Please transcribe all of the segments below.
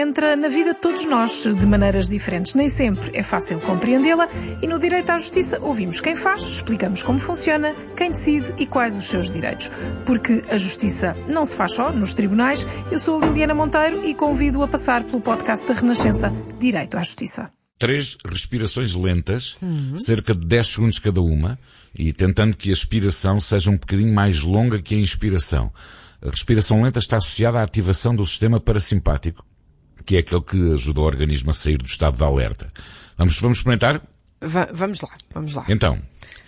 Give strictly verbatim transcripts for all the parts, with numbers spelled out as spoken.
Entra na vida de todos nós de maneiras diferentes. Nem sempre é fácil compreendê-la e no direito à justiça ouvimos quem faz, explicamos como funciona, quem decide e quais os seus direitos. Porque a justiça não se faz só nos tribunais. Eu sou a Liliana Monteiro e convido a passar pelo podcast da Renascença Direito à Justiça. Três respirações lentas, uhum. cerca de dez segundos cada uma, e tentando que a expiração seja um bocadinho mais longa que a inspiração. A respiração lenta está associada à ativação do sistema parasimpático, que é aquele que ajuda o organismo a sair do estado de alerta. Vamos, vamos experimentar? Va- vamos lá, vamos lá. Então.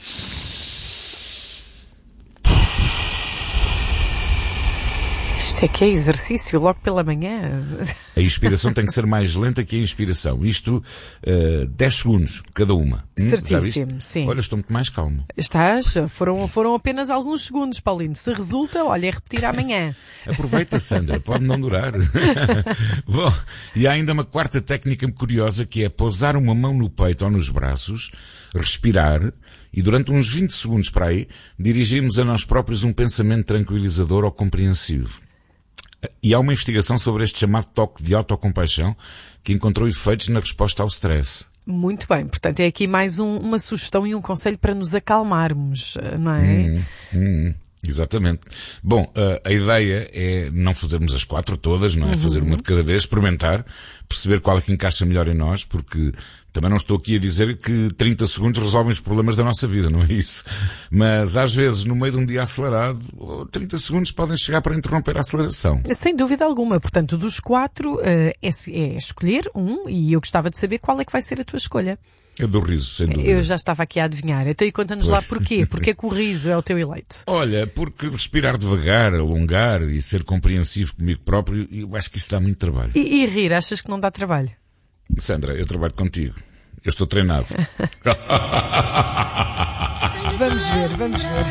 Isto é que é exercício logo pela manhã. A expiração tem que ser mais lenta que a inspiração. Isto, uh, dez segundos cada uma. Certíssimo, sim. Olha, estou muito mais calmo. Estás? Foram, foram apenas alguns segundos, Paulino. Se resulta, olha, é repetir amanhã. Aproveita, Sandra, pode não durar. Bom, e há ainda uma quarta técnica curiosa, que é pousar uma mão no peito ou nos braços, respirar e durante uns vinte segundos para aí dirigirmos a nós próprios um pensamento tranquilizador ou compreensivo. E há uma investigação sobre este chamado toque de autocompaixão que encontrou efeitos na resposta ao stress. Muito bem, portanto é aqui mais um, uma sugestão e um conselho para nos acalmarmos, não é? Hum, hum, exatamente. Bom, a, a ideia é não fazermos as quatro todas, não é? Uhum. Fazer uma de cada vez, experimentar, perceber qual é que encaixa melhor em nós, porque também não estou aqui a dizer que trinta segundos resolvem os problemas da nossa vida, não é isso? Mas às vezes, no meio de um dia acelerado, trinta segundos podem chegar para interromper a aceleração. Sem dúvida alguma. Portanto, dos quatro, é, é escolher um, e eu gostava de saber qual é que vai ser a tua escolha. Eu dou riso, sem dúvida. Eu já estava aqui a adivinhar. Então, e conta-nos lá porquê. Porquê é que o riso é o teu eleito? Olha, porque respirar devagar, alongar e ser compreensivo comigo próprio, eu acho que isso dá muito trabalho. E, e rir, achas que não dá trabalho? Sandra, eu trabalho contigo. Eu estou treinado. Vamos ver, vamos ver.